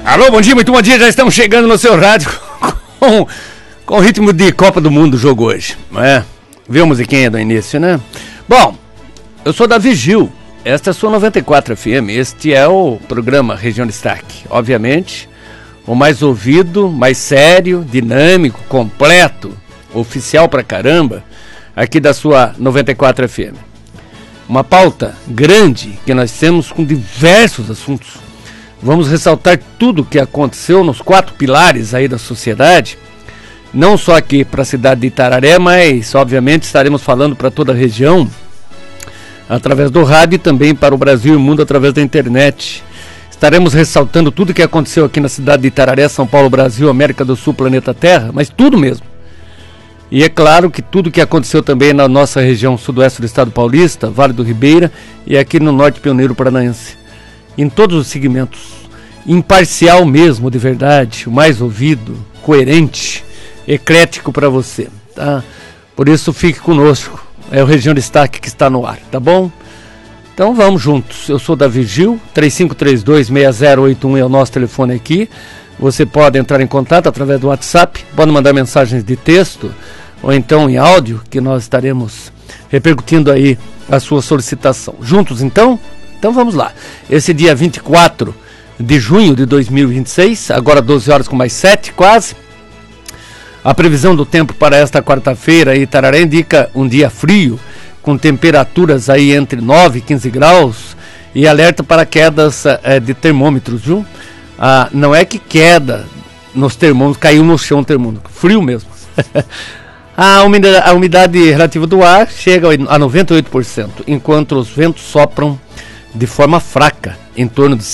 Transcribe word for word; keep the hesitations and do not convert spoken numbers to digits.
Alô, bom dia, muito bom dia, já estamos chegando no seu rádio com, com o ritmo de Copa do Mundo do jogo hoje, não é? Viu a musiquinha do início, né? Bom, eu sou Davi Gil, esta é a sua noventa e quatro F M, este é o programa Região Destaque, obviamente, o mais ouvido, mais sério, dinâmico, completo, oficial pra caramba, aqui da sua noventa e quatro F M. Uma pauta grande que nós temos com diversos assuntos. Vamos ressaltar tudo o que aconteceu nos quatro pilares aí da sociedade, não só aqui para a cidade de Itararé, mas obviamente estaremos falando para toda a região, através do rádio e também para o Brasil e o mundo através da internet. Estaremos ressaltando tudo o que aconteceu aqui na cidade de Itararé, São Paulo, Brasil, América do Sul, planeta Terra, mas tudo mesmo. E é claro que tudo o que aconteceu também na nossa região sudoeste do estado paulista, Vale do Ribeira e aqui no Norte Pioneiro Paranaense. Em todos os segmentos, imparcial mesmo, de verdade, o mais ouvido, coerente, eclético para você, tá? Por isso fique conosco, é o Região Destaque que está no ar, tá bom? Então vamos juntos, eu sou Davi Gil, três cinco três dois, seis zero oito um é o nosso telefone aqui, você pode entrar em contato através do WhatsApp, pode mandar mensagens de texto ou então em áudio, que nós estaremos repercutindo aí a sua solicitação. Juntos então? Então vamos lá, esse dia vinte e quatro de junho de dois mil e vinte e seis, agora doze horas com mais sete quase, a previsão do tempo para esta quarta-feira em Itararé indica um dia frio, com temperaturas aí entre nove e quinze graus e alerta para quedas é, de termômetros, viu? Ah, não é que queda nos termômetros, caiu no chão o termômetro, frio mesmo. A umidade, a umidade relativa do ar chega a noventa e oito por cento, enquanto os ventos sopram de forma fraca, em torno de